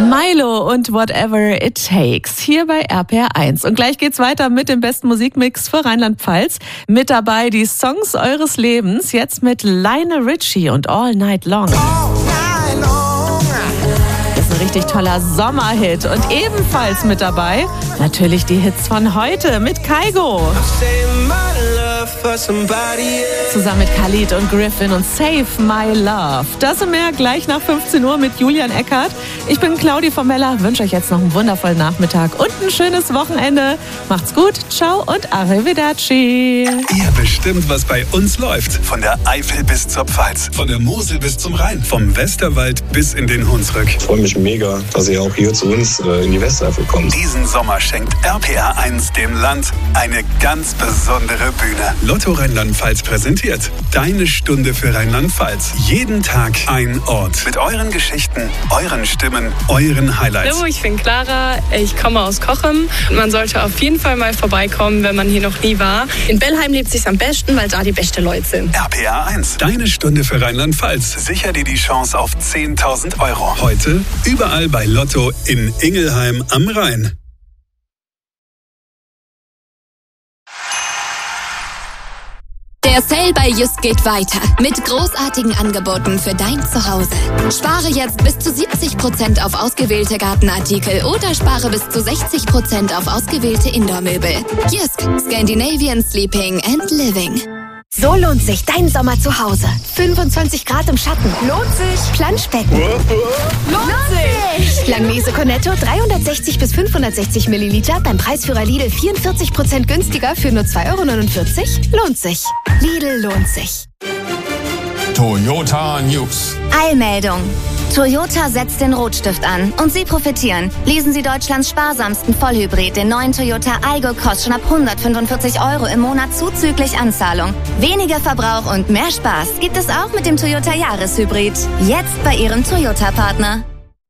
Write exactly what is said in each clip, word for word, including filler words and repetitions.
Milo und Whatever It Takes hier bei R P R eins. Und gleich geht's weiter mit dem besten Musikmix für Rheinland-Pfalz. Mit dabei die Songs eures Lebens, jetzt mit Lionel Richie und All Night Long. Das ist ein richtig toller Sommerhit. Und ebenfalls mit dabei natürlich die Hits von heute mit Kygo. Zusammen mit Khalid und Griffin und Save My Love. Das und mehr gleich nach fünfzehn Uhr mit Julian Eckert. Ich bin Claudi von Meller, wünsche euch jetzt noch einen wundervollen Nachmittag und ein schönes Wochenende. Macht's gut, ciao und arrivederci. Ihr bestimmt, was bei uns läuft. Von der Eifel bis zur Pfalz, von der Mosel bis zum Rhein, vom Westerwald bis in den Hunsrück. Ich freue mich mega, dass ihr auch hier zu uns äh, in die Westeifel kommt. Diesen Sommer schenkt R P R eins dem Land eine ganz besondere Bühne. Lotto Rheinland-Pfalz präsentiert Deine Stunde für Rheinland-Pfalz. Jeden Tag ein Ort. Mit euren Geschichten, euren Stimmen, euren Highlights. Hallo, ich bin Clara, ich komme aus Cochem. Man sollte auf jeden Fall mal vorbeikommen, wenn man hier noch nie war. In Bellheim lebt es sich am besten, weil da die besten Leute sind. R P R eins, Deine Stunde für Rheinland-Pfalz. Sicher dir die Chance auf zehntausend Euro. Heute überall bei Lotto in Ingelheim am Rhein. Der Sale bei Just geht weiter mit großartigen Angeboten für dein Zuhause. Spare jetzt bis zu siebzig Prozent auf ausgewählte Gartenartikel oder spare bis zu sechzig Prozent auf ausgewählte Indoor-Möbel. Just, Scandinavian Sleeping and Living. So lohnt sich dein Sommer zu Hause. fünfundzwanzig Grad im Schatten. Lohnt sich. Planschbecken. Lohnt sich. Langnese Cornetto dreihundertsechzig bis fünfhundertsechzig Milliliter beim Preisführer Lidl vierundvierzig Prozent günstiger für nur zwei Euro neunundvierzig. Lohnt sich. Lidl lohnt sich. Toyota News. Eilmeldung. Toyota setzt den Rotstift an und Sie profitieren. Lesen Sie Deutschlands sparsamsten Vollhybrid, den neuen Toyota Aygo, kostet schon ab hundertfünfundvierzig Euro im Monat zuzüglich Anzahlung. Weniger Verbrauch und mehr Spaß gibt es auch mit dem Toyota Jahreshybrid. Jetzt bei Ihrem Toyota-Partner.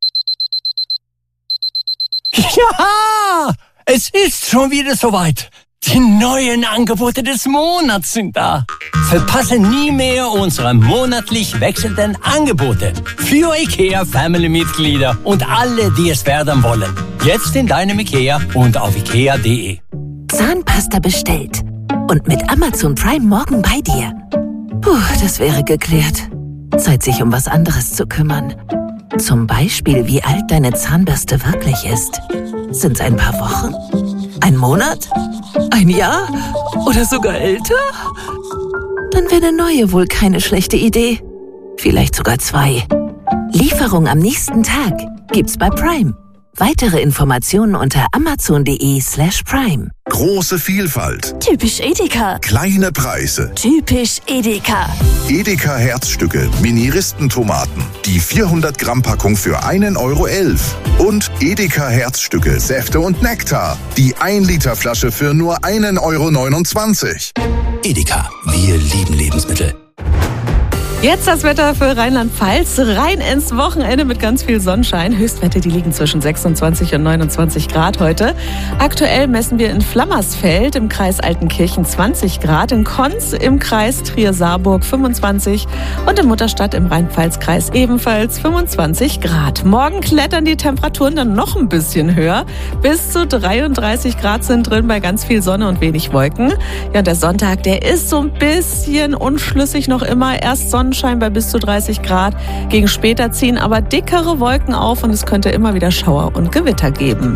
Ja, es ist schon wieder soweit. Die neuen Angebote des Monats sind da. Verpasse nie mehr unsere monatlich wechselnden Angebote für IKEA Family-Mitglieder und alle, die es werden wollen. Jetzt in deinem IKEA und auf ikea punkt de. Zahnpasta bestellt und mit Amazon Prime morgen bei dir. Puh, das wäre geklärt. Zeit, sich um was anderes zu kümmern. Zum Beispiel, wie alt deine Zahnbürste wirklich ist. Sind's ein paar Wochen? Ein Monat? Ein Jahr? Oder sogar älter? Dann wäre eine neue wohl keine schlechte Idee. Vielleicht sogar zwei. Lieferung am nächsten Tag gibt's bei Prime. Weitere Informationen unter amazon punkt de slash prime. Große Vielfalt. Typisch Edeka. Kleine Preise. Typisch Edeka. Edeka Herzstücke, Mini-Ristentomaten. Die vierhundert Gramm Packung für einen Euro elf. Und Edeka Herzstücke, Säfte und Nektar. Die ein Liter Flasche für nur einen Euro neunundzwanzig. Edeka, wir lieben Lebensmittel. Jetzt das Wetter für Rheinland-Pfalz. Rein ins Wochenende mit ganz viel Sonnenschein. Höchstwerte, die liegen zwischen sechsundzwanzig und neunundzwanzig Grad heute. Aktuell messen wir in Flammersfeld im Kreis Altenkirchen zwanzig Grad, in Konz im Kreis Trier-Saarburg fünfundzwanzig und in Mutterstadt im Rhein-Pfalz-Kreis ebenfalls fünfundzwanzig Grad. Morgen klettern die Temperaturen dann noch ein bisschen höher. Bis zu dreiunddreißig Grad sind drin bei ganz viel Sonne und wenig Wolken. Ja, und der Sonntag, der ist so ein bisschen unschlüssig noch immer. Erst Sonnenschein bei bis zu dreißig Grad. Gegen später ziehen aber dickere Wolken auf und es könnte immer wieder Schauer und Gewitter geben.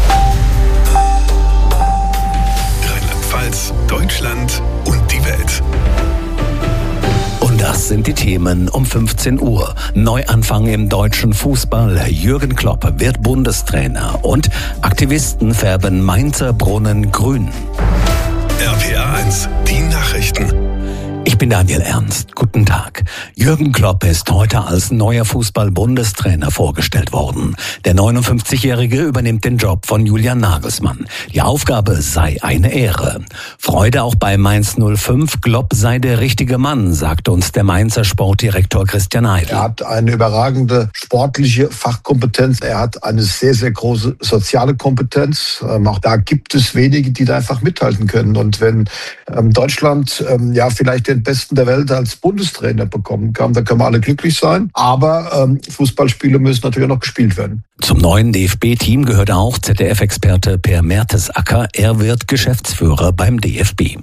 Rheinland-Pfalz, Deutschland und die Welt. Und das sind die Themen um fünfzehn Uhr. Neuanfang im deutschen Fußball. Jürgen Klopp wird Bundestrainer und Aktivisten färben Mainzer Brunnen grün. R P R eins, die Nachrichten. Ich bin Daniel Ernst. Guten Tag. Jürgen Klopp ist heute als neuer Fußball-Bundestrainer vorgestellt worden. Der neunundfünfzigjährige übernimmt den Job von Julian Nagelsmann. Die Aufgabe sei eine Ehre. Freude auch bei Mainz null fünf. Klopp sei der richtige Mann, sagt uns der Mainzer Sportdirektor Christian Heidel. Er hat eine überragende sportliche Fachkompetenz. Er hat eine sehr, sehr große soziale Kompetenz. Ähm, auch da gibt es wenige, die da einfach mithalten können. Und wenn ähm, Deutschland ähm, ja vielleicht den den Besten der Welt als Bundestrainer bekommen kann. Da können wir alle glücklich sein. Aber ähm, Fußballspiele müssen natürlich auch noch gespielt werden. Zum neuen D F B-Team gehört auch Z D F-Experte Per Mertesacker. Er wird Geschäftsführer beim D F B.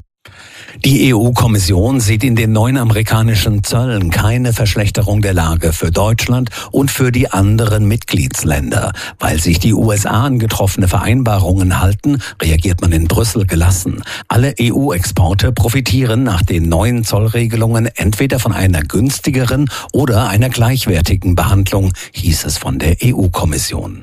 Die E U-Kommission sieht in den neuen amerikanischen Zöllen keine Verschlechterung der Lage für Deutschland und für die anderen Mitgliedsländer. Weil sich die U S A an getroffene Vereinbarungen halten, reagiert man in Brüssel gelassen. Alle E U-Exporte profitieren nach den neuen Zollregelungen entweder von einer günstigeren oder einer gleichwertigen Behandlung, hieß es von der E U-Kommission.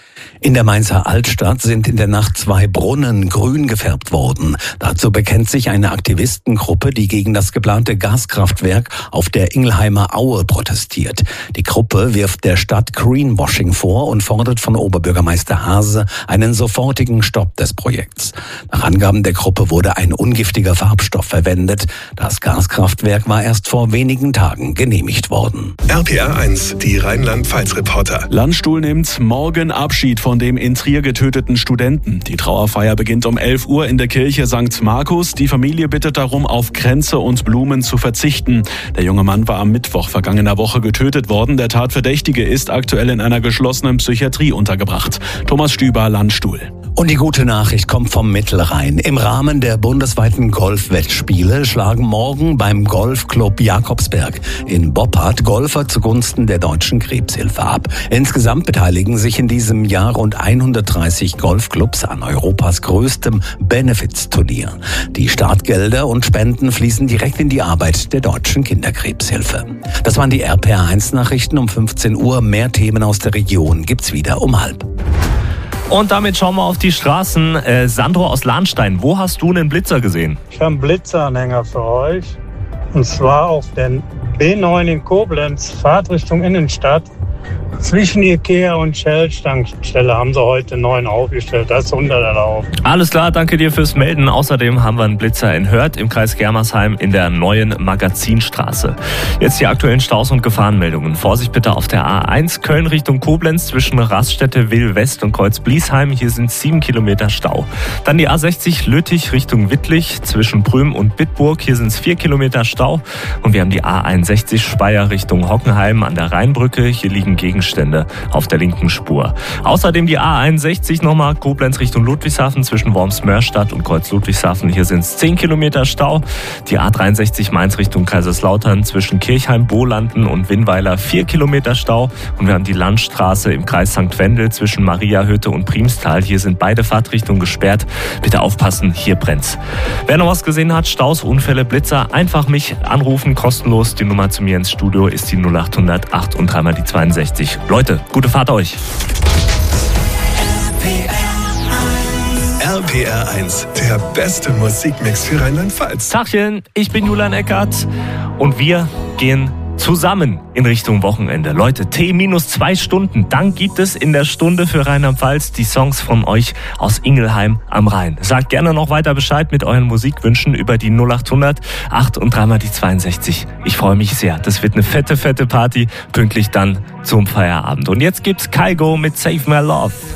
In der Mainzer Altstadt sind in der Nacht zwei Brunnen grün gefärbt worden. Dazu bekennt sich eine Aktivistengruppe, die gegen das geplante Gaskraftwerk auf der Ingelheimer Aue protestiert. Die Gruppe wirft der Stadt Greenwashing vor und fordert von Oberbürgermeister Hase einen sofortigen Stopp des Projekts. Nach Angaben der Gruppe wurde ein ungiftiger Farbstoff verwendet. Das Gaskraftwerk war erst vor wenigen Tagen genehmigt worden. R P R eins, die Rheinland-Pfalz-Reporter. Landstuhl nimmt morgen Abschied von dem in Trier getöteten Studenten. Die Trauerfeier beginnt um elf Uhr in der Kirche Sankt Markus. Die Familie bittet darum, auf Kränze und Blumen zu verzichten. Der junge Mann war am Mittwoch vergangener Woche getötet worden. Der Tatverdächtige ist aktuell in einer geschlossenen Psychiatrie untergebracht. Thomas Stüber, Landstuhl. Und die gute Nachricht kommt vom Mittelrhein. Im Rahmen der bundesweiten Golfwettspiele schlagen morgen beim Golfclub Jakobsberg in Boppard Golfer zugunsten der Deutschen Krebshilfe ab. Insgesamt beteiligen sich in diesem Jahr rund hundertdreißig Golfclubs an Europas größtem Benefits-Turnier. Die Startgelder und Spenden fließen direkt in die Arbeit der Deutschen Kinderkrebshilfe. Das waren die R P R eins Nachrichten um fünfzehn Uhr. Mehr Themen aus der Region gibt's wieder um halb. Und damit schauen wir auf die Straßen. Äh, Sandro aus Lahnstein, wo hast du einen Blitzer gesehen? Ich habe einen Blitzeranhänger für euch. Und zwar auf den B neun in Koblenz, Fahrtrichtung Innenstadt. Zwischen Ikea und Shell-Tankstelle haben sie heute neun aufgestellt. Das ist untererlaubt. Alles klar, danke dir fürs Melden. Außerdem haben wir einen Blitzer in Hörth im Kreis Germersheim in der neuen Magazinstraße. Jetzt die aktuellen Staus und Gefahrenmeldungen. Vorsicht bitte auf der A eins Köln Richtung Koblenz zwischen Raststätte Will-West und Kreuz-Bliesheim. Hier sind sieben Kilometer Stau. Dann die A sechzig Lüttich Richtung Wittlich zwischen Prüm und Bitburg. Hier sind es vier Kilometer Stau. Und wir haben die A einundsechzig Speyer Richtung Hockenheim an der Rheinbrücke. Hier liegen Gegenstände auf der linken Spur. Außerdem die A einundsechzig nochmal Koblenz Richtung Ludwigshafen zwischen Worms-Mörstadt und Kreuz-Ludwigshafen. Hier sind es zehn Kilometer Stau. Die A dreiundsechzig Mainz Richtung Kaiserslautern zwischen Kirchheim, Bohlanden und Winnweiler vier Kilometer Stau. Und wir haben die Landstraße im Kreis Sankt Wendel zwischen Mariahütte und Priemstal. Hier sind beide Fahrtrichtungen gesperrt. Bitte aufpassen, hier brennt's. Wer noch was gesehen hat, Staus, Unfälle, Blitzer, einfach mich anrufen, kostenlos. Die Nummer zu mir ins Studio ist die null acht null acht und dreimal die zweiundsechzig. Leute, gute Fahrt euch. R P R eins, der beste Musikmix für Rheinland-Pfalz. Tachchen, ich bin Julian Eckert und wir gehen zusammen in Richtung Wochenende. Leute, T minus zwei Stunden. Dann gibt es in der Stunde für Rheinland-Pfalz die Songs von euch aus Ingelheim am Rhein. Sagt gerne noch weiter Bescheid mit euren Musikwünschen über die null acht null acht und dreimal die zweiundsechzig. Ich freue mich sehr. Das wird eine fette, fette Party, pünktlich dann zum Feierabend. Und jetzt gibt's Kygo mit Save My Love.